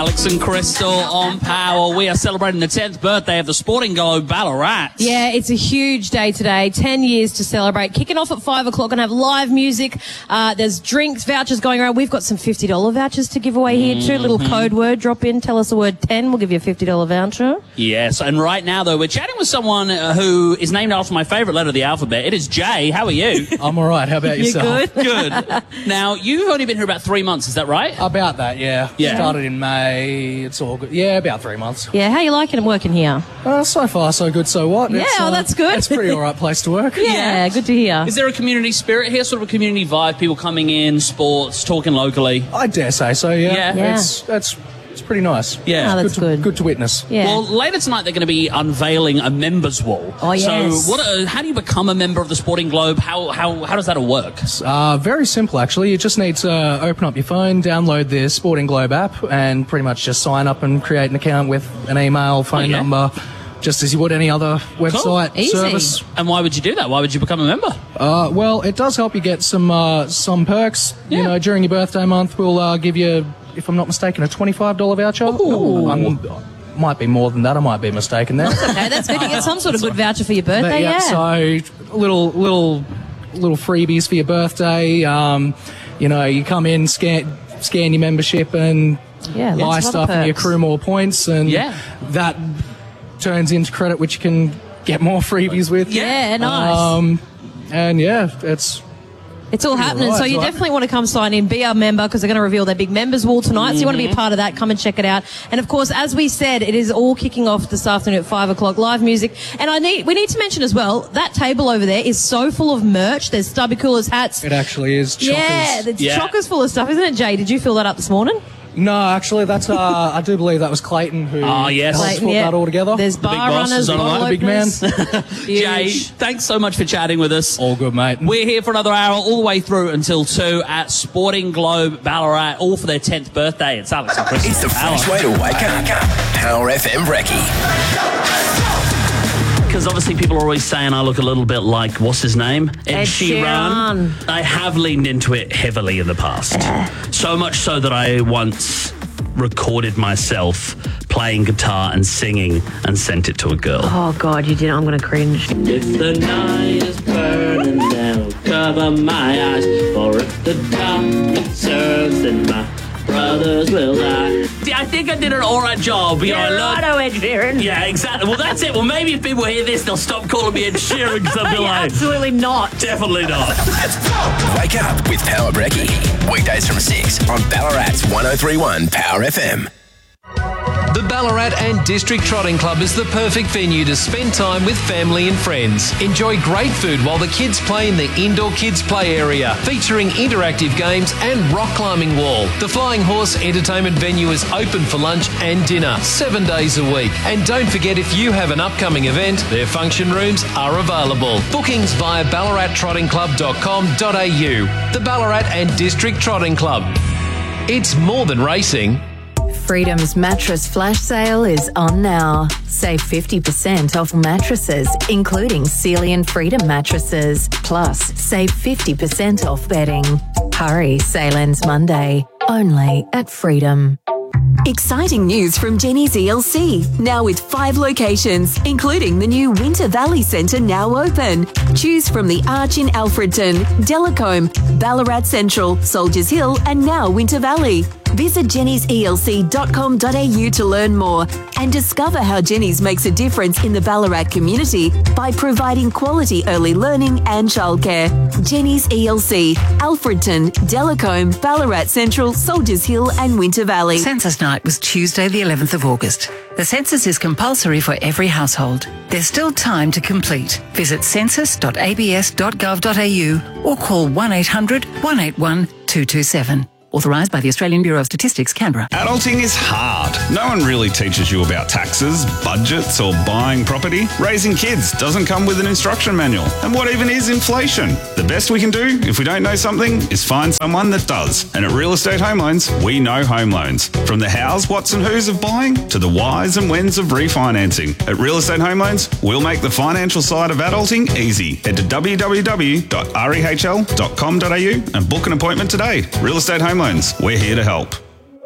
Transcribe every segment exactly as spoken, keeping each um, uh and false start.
Alex and Crystal on Power. We are celebrating the tenth birthday of the Sporting Globe Ballarat. Yeah, it's a huge day today. Ten years to celebrate. Kicking off at five o'clock and have live music. Uh, there's drinks, vouchers going around. We've got some fifty dollars vouchers to give away here too. Little code word, drop in, tell us the word ten. We'll give you a fifty dollars voucher. Yes, and right now, though, we're chatting with someone uh, who is named after my favourite letter of the alphabet. It is Jay. How are you? I'm all right. How about You yourself? good? Good. Now, you've only been here about three months, is that right? About that, yeah. Yeah. Started in May. It's all good. Yeah, about three months. Yeah, how you liking it working here? Uh, so far, so good. So what? Yeah, It's, oh, that's good. It's a pretty all right place to work. Yeah, Yeah. good to hear. Is there a community spirit here, sort of a community vibe, people coming in, sports, talking locally? I dare say so. Yeah. Yeah. Yeah. It's that's it's pretty nice. Yeah. Oh, that's good. To, good. good to witness. Yeah. Well, later tonight they're going to be unveiling a members wall. Oh, yes. So, what? Uh, how do you become a member of the Sporting Globe? How how how does that all work? Uh, very simple, actually. You just need to open up your phone, download the Sporting Globe app, and pretty much just sign up and create an account with an email, phone Oh, yeah. number, just as you would any other website Easy. service. And why would you do that? Why would you become a member? Uh, well, it does help you get some uh, some perks. Yeah. You know, during your birthday month, we'll uh, give you, if I'm not mistaken, a twenty-five dollars voucher. Ooh. I'm, might be more than that. I might be mistaken there. Okay, that's good. You get some sort of good voucher for your birthday, But, yeah. So little little little freebies for your birthday. Um, you know, you come in, scan scan your membership, and Yeah, lots buy of other stuff, and you perks. accrue more points, and Yeah. that turns into credit, which you can get more freebies with. Yeah, nice. Um, and yeah, it's. It's all happening, right, so you right. definitely want to come sign in, be our member, because they're going to reveal their big members wall tonight, so you want to be a part of that, come and check it out. And of course, as we said, it is all kicking off this afternoon at five o'clock, live music. And I need, we need to mention as well, that table over there is so full of merch. There's stubby coolers, hats. It actually is. Chockers. Yeah, it's Yeah. chockers full of stuff, isn't it, Jay? Did you fill that up this morning? No, actually, that's. Uh, I do believe that was Clayton who. Oh, yes. helped Clayton, put yeah. that all together. There's bar boss runners, is on the bottle line. Big man. openers. Jay, Huge. thanks so much for chatting with us. all good, mate. We're here for another hour, all the way through until two at Sporting Globe Ballarat, all for their tenth birthday. It's Alex and Chris. It's the fresh way to wake up. Power F M Brekkie. Because obviously people are always saying I look a little bit like, what's his name? Ed Sheeran. I have leaned into it heavily in the past. So much so that I once recorded myself playing guitar and singing and sent it to a girl. Oh, God, you didn't. I'm going to cringe. If the night is burning down, cover my eyes, for if the dark serves, then my brothers will die. See, I think I did an alright job. You know, I learned... Ed Sheeran. Yeah, exactly. Well, that's it. Well, maybe if people hear this, they'll stop calling me Ed Sheeran because they'll be like, Absolutely not. definitely not. Wake up with Power Brekkie. Weekdays from six on Ballarat's one oh three point one Power F M. The Ballarat and District Trotting Club is the perfect venue to spend time with family and friends. Enjoy great food while the kids play in the indoor kids play area, featuring interactive games and rock climbing wall. The Flying Horse entertainment venue is open for lunch and dinner, seven days a week. And don't forget, if you have an upcoming event, their function rooms are available. Bookings via ballarat trotting club dot com dot a u. The Ballarat and District Trotting Club. It's more than racing. Freedom's mattress flash sale is on now. Save fifty percent off mattresses, including Sealy and Freedom mattresses. Plus, save fifty percent off bedding. Hurry, sale ends Monday. Only at Freedom. Exciting news from Jenny's E L C, now with five locations, including the new Winter Valley Centre now open. Choose from the Arch in Alfredton, Delacombe, Ballarat Central, Soldiers Hill and now Winter Valley. Visit jennys e l c dot com dot a u to learn more and discover how Jenny's makes a difference in the Ballarat community by providing quality early learning and childcare. Jenny's E L C, Alfredton, Delacombe, Ballarat Central, Soldiers Hill and Winter Valley. Census night was Tuesday the eleventh of August. The census is compulsory for every household. There's still time to complete. Visit census dot a b s dot gov dot a u or call one eight hundred one eight one two two seven. Authorised by the Australian Bureau of Statistics, Canberra. Adulting is hard. No one really teaches you about taxes, budgets or buying property. Raising kids doesn't come with an instruction manual. And what even is inflation? The best we can do, if we don't know something, is find someone that does. And at Real Estate Home Loans, we know home loans. From the hows, whats and whos of buying to the whys and whens of refinancing. At Real Estate Home Loans, we'll make the financial side of adulting easy. Head to w w w dot rehl dot com dot a u and book an appointment today. Real Estate Home Loans, we're here to help.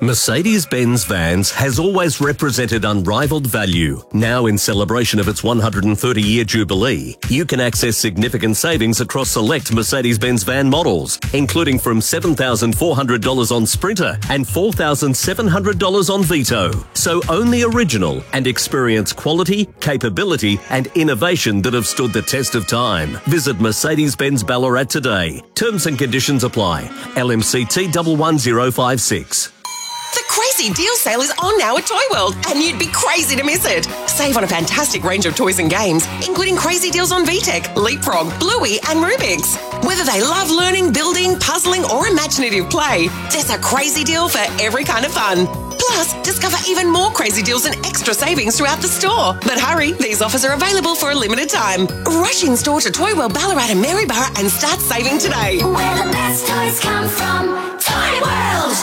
Mercedes-Benz Vans has always represented unrivaled value. Now, in celebration of its one hundred thirty year jubilee, you can access significant savings across select Mercedes-Benz van models, including from seven thousand four hundred dollars on Sprinter and four thousand seven hundred dollars on Vito. So own the original and experience quality, capability and innovation that have stood the test of time. Visit Mercedes-Benz Ballarat today. Terms and conditions apply. L M C T one one zero five six. The crazy deal sale is on now at Toy World, and you'd be crazy to miss it. Save on a fantastic range of toys and games, including crazy deals on V TEC, Leapfrog, Bluey and Rubik's. Whether they love learning, building, puzzling or imaginative play, there's a crazy deal for every kind of fun. Plus, discover even more crazy deals and extra savings throughout the store. But hurry, these offers are available for a limited time. Rush in store to Toy World Ballarat and Maryborough and start saving today. Where the best toys come from, Toy World.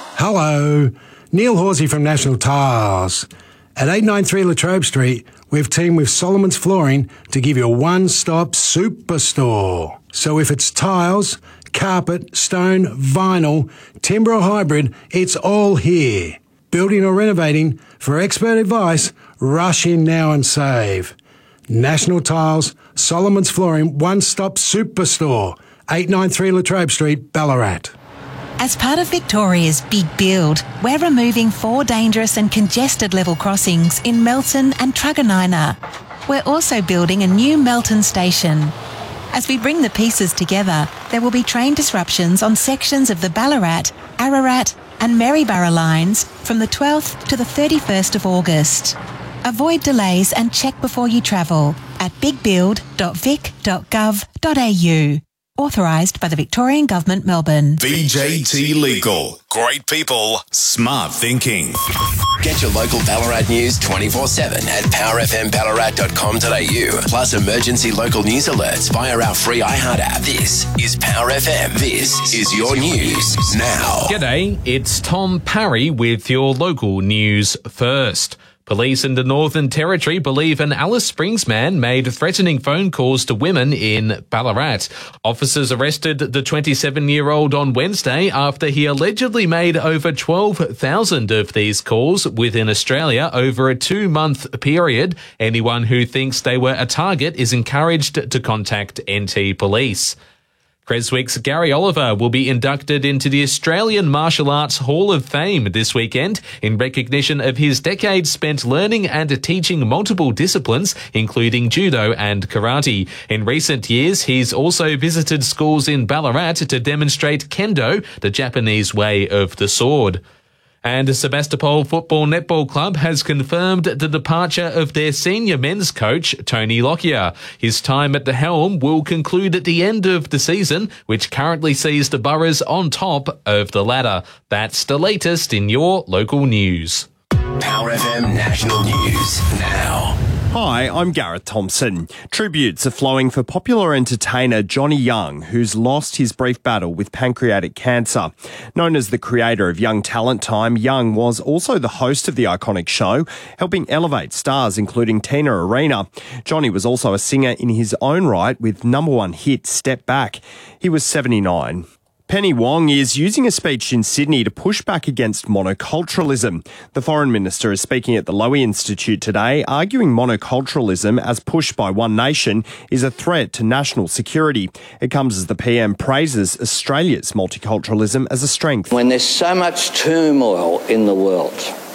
Hello, Neil Horsey from National Tiles. At eight ninety-three Latrobe Street, we've teamed with Solomon's Flooring to give you a one-stop superstore. So if it's tiles, carpet, stone, vinyl, timber or hybrid, it's all here. Building or renovating, for expert advice, rush in now and save. National Tiles, Solomon's Flooring, one-stop superstore. eight ninety-three Latrobe Street, Ballarat. As part of Victoria's Big Build, we're removing four dangerous and congested level crossings in Melton and Truganina. We're also building a new Melton station. As we bring the pieces together, there will be train disruptions on sections of the Ballarat, Ararat and Maryborough lines from the twelfth to the thirty-first of August. Avoid delays and check before you travel at big build dot vic dot gov dot a u. Authorised by the Victorian Government, Melbourne. V J T Legal. Great people, smart thinking. Get your local Ballarat news twenty-four seven at power f m ballarat dot com dot a u. Plus emergency local news alerts via our free iHeart app. This is Power F M. This is your news now. G'day, it's Tom Parry with your local news first. Police in the Northern Territory believe an Alice Springs man made threatening phone calls to women in Ballarat. Officers arrested the twenty-seven-year-old on Wednesday after he allegedly made over twelve thousand of these calls within Australia over a two-month period. Anyone who thinks they were a target is encouraged to contact N T Police. Creswick's Gary Oliver will be inducted into the Australian Martial Arts Hall of Fame this weekend in recognition of his decades spent learning and teaching multiple disciplines, including judo and karate. In recent years, he's also visited schools in Ballarat to demonstrate kendo, the Japanese way of the sword. And Sebastopol Football Netball Club has confirmed the departure of their senior men's coach, Tony Lockyer. His time at the helm will conclude at the end of the season, which currently sees the Boroughs on top of the ladder. That's the latest in your local news. Power F M National News now. Hi, I'm Gareth Thompson. Tributes are flowing for popular entertainer Johnny Young, who's lost his brief battle with pancreatic cancer. Known as the creator of Young Talent Time, Young was also the host of the iconic show, helping elevate stars including Tina Arena. Johnny was also a singer in his own right with number one hit Step Back. He was seventy-nine. Penny Wong is using a speech in Sydney to push back against monoculturalism. The Foreign Minister is speaking at the Lowy Institute today, arguing monoculturalism, as pushed by One Nation, is a threat to national security. It comes as the P M praises Australia's multiculturalism as a strength. When there's so much turmoil in the world,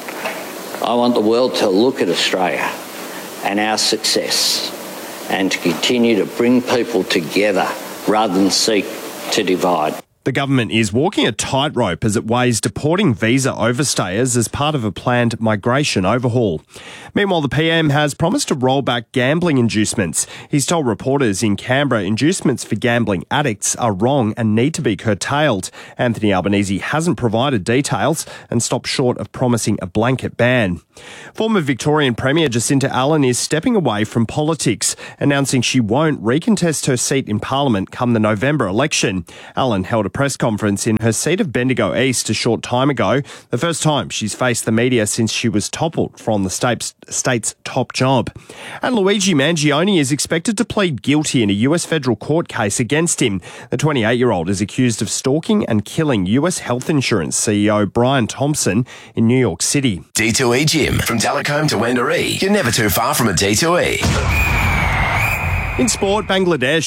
I want the world to look at Australia and our success and to continue to bring people together rather than seek to divide. The government is walking a tightrope as it weighs deporting visa overstayers as part of a planned migration overhaul. Meanwhile, the P M has promised to roll back gambling inducements. He's told reporters in Canberra inducements for gambling addicts are wrong and need to be curtailed. Anthony Albanese hasn't provided details and stopped short of promising a blanket ban. Former Victorian Premier Jacinta Allen is stepping away from politics, announcing she won't recontest her seat in Parliament come the November election. Allen held a press conference in her seat of Bendigo East a short time ago, the first time she's faced the media since she was toppled from the state's, state's top job. And Luigi Mangione is expected to plead guilty in a U S federal court case against him. The twenty-eight-year-old is accused of stalking and killing U S health insurance C E O Brian Thompson in New York City. D two E Gym. From Delacombe to Wendouree, you're never too far from a D two E. In sport, Bangladesh